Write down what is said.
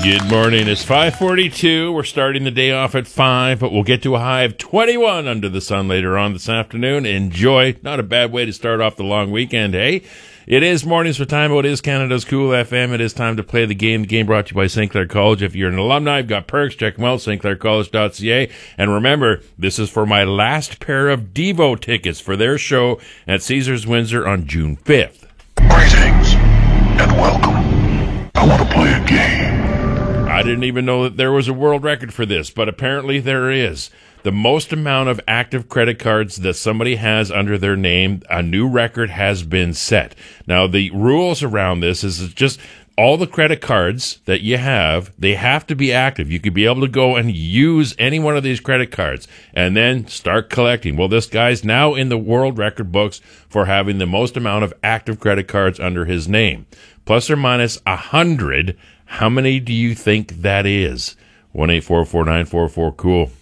Good morning. It's 5:42. We're starting the day off at 5, but we'll get to a high of 21 under the sun later on this afternoon. Enjoy. Not a bad way to start off the long weekend, hey? It is Mornings with Time. It is Canada's Cool FM. It is time to play the game. The game brought to you by St. Clair College. If you're an alumni, you've got perks. Check them out, stclaircollege.ca. And remember, this is for my last pair of Devo tickets for their show at Caesars Windsor on June 5th. Greetings and welcome. I want to play a game. I didn't even know that there was a world record for this, but apparently there is. The most amount of active credit cards that somebody has under their name, a new record has been set. Now, the rules around this is just all the credit cards that you have, they have to be active. You could be able to go and use any one of these credit cards and then start collecting. Well, this guy's now in the world record books for having the most amount of active credit cards under his name. Plus or minus 100. How many do you think that is? 1-844-944-COOL.